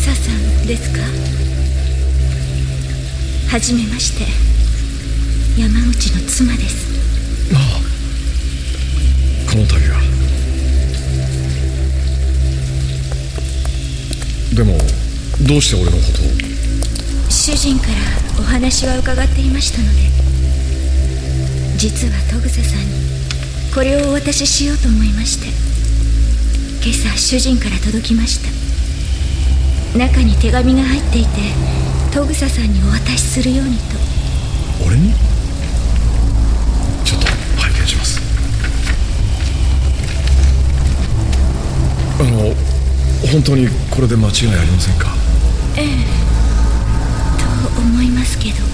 草さんですか？はじめまして、山口の妻です。 ああ、この度は。でもどうして俺のことを？ 主人からお話は伺っていましたので、実は戸草さんにこれをお渡ししようと思いまして、今朝主人から届きました。中に手紙が入っていて、戸草さんにお渡しするようにと。 俺に？ちょっと拝見します。本当にこれで間違いありませんか？ ええ、と思いますけど。